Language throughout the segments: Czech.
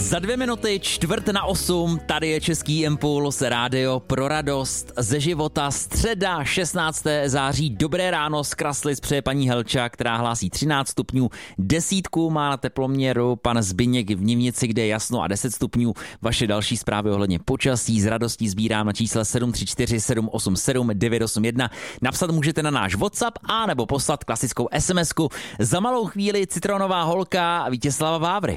Za 2 minuty 7:45, tady je Český impuls, rádio pro radost ze života, středa 16. září, dobré ráno z Kraslic přeje paní Helča, která hlásí 13 stupňů, 10 má na teploměru pan Zbyněk v Nivnici, kde je jasno a 10 stupňů. Vaše další zprávy ohledně počasí s radostí sbírám na čísle 734 787 981. Napsat můžete na náš WhatsApp a nebo poslat klasickou SMS-ku. Za malou chvíli Citronová holka Vítězslava Vávry.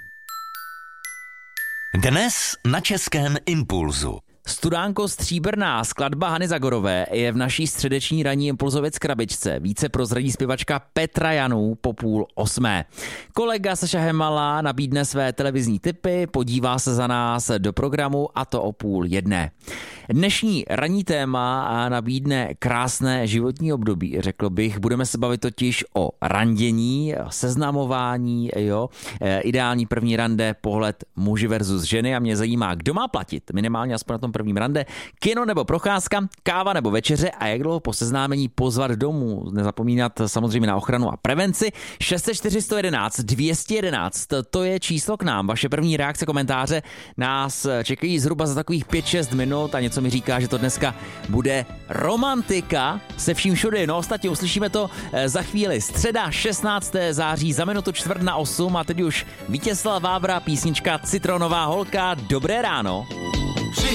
Dnes na Českém impulzu. Studánko stříbrná, skladba Hany Zagorové je v naší středeční ranní impulzovec krabičce. Více prozradí zpěvačka Petra Janů po 7:30. Kolega Saša Hemala nabídne své televizní tipy, podívá se za nás do programu a to o 12:30. Dnešní ranní téma nabídne krásné životní období, řekl bych. Budeme se bavit totiž o randění, seznamování, ideální první rande, pohled muži versus ženy a mě zajímá, kdo má platit, minimálně aspoň na tom prvním rande, kino nebo procházka, káva nebo večeře a jak dlouho po seznámení pozvat domů. Nezapomínat samozřejmě na ochranu a prevenci. 604 111 211, to je číslo k nám. Vaše první reakce, komentáře nás čekají zhruba za takových 5-6 minut a něco mi říká, že to dneska bude romantika se vším všude. No ostatně uslyšíme to za chvíli. Středa 16. září za minutu 7:45 a teď už Vítězslav Vávra, písnička Citronová holka. Dobré ráno.